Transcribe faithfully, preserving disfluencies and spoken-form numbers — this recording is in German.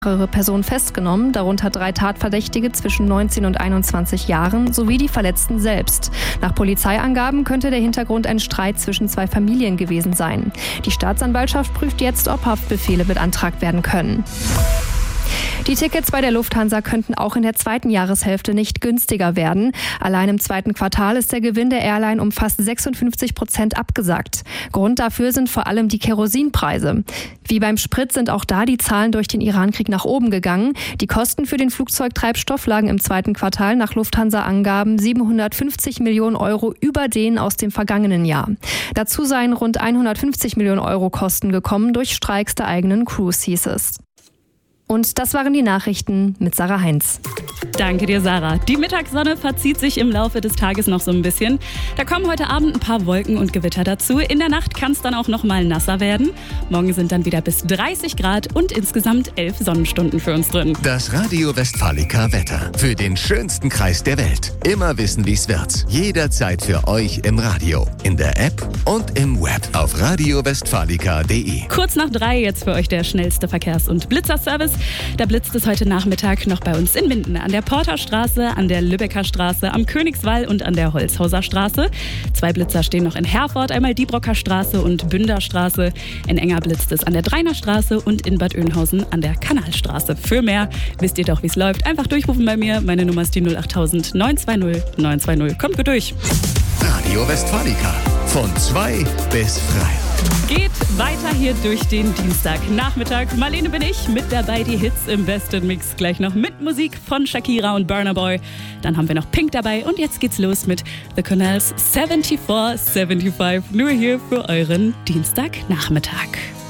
mehrere Personen festgenommen, darunter drei Tatverdächtige zwischen neunzehn und einundzwanzig Jahren sowie die Verletzten selbst. Nach Polizeiangaben könnte der Hintergrund ein Streit zwischen zwei Familien gewesen sein. Die Staatsanwaltschaft prüft jetzt, ob Haftbefehle beantragt werden können. Die Tickets bei der Lufthansa könnten auch in der zweiten Jahreshälfte nicht günstiger werden. Allein im zweiten Quartal ist der Gewinn der Airline um fast sechsundfünfzig Prozent abgesackt. Grund dafür sind vor allem die Kerosinpreise. Wie beim Sprit sind auch da die Zahlen durch den Irankrieg nach oben gegangen. Die Kosten für den Flugzeugtreibstoff lagen im zweiten Quartal nach Lufthansa-Angaben siebenhundertfünfzig Millionen Euro über denen aus dem vergangenen Jahr. Dazu seien rund hundertfünfzig Millionen Euro Kosten gekommen durch Streiks der eigenen Crews, hieß es. Und das waren die Nachrichten mit Sarah Heinz. Danke dir, Sarah. Die Mittagssonne verzieht sich im Laufe des Tages noch so ein bisschen. Da kommen heute Abend ein paar Wolken und Gewitter dazu. In der Nacht kann es dann auch noch mal nasser werden. Morgen sind dann wieder bis dreißig Grad und insgesamt elf Sonnenstunden für uns drin. Das Radio Westfalica Wetter. Für den schönsten Kreis der Welt. Immer wissen, wie es wird. Jederzeit für euch im Radio, in der App und im Web auf radio westfalica punkt de. Kurz nach drei jetzt für euch der schnellste Verkehrs- und Blitzerservice. Da blitzt es heute Nachmittag noch bei uns in Minden an der Porterstraße, an der Lübecker Straße, am Königswall und an der Holzhauser Straße. Zwei Blitzer stehen noch in Herford, einmal die Brocker Straße und Bünderstraße. In Enger blitzt es an der Dreiner Straße und in Bad Oeynhausen an der Kanalstraße. Für mehr wisst ihr doch, wie es läuft. Einfach durchrufen bei mir. Meine Nummer ist die null achttausend neun zwei null neun zwei null. Kommt gut durch. Radio Westfalica. Von zwei bis frei. Geht weiter hier durch den Dienstagnachmittag. Marlene bin ich, mit dabei die Hits im besten Mix. Gleich noch mit Musik von Shakira und Burna Boy. Dann haben wir noch Pink dabei und jetzt geht's los mit The Canals vierundsiebzig fünfundsiebzig. Nur hier für euren Dienstagnachmittag.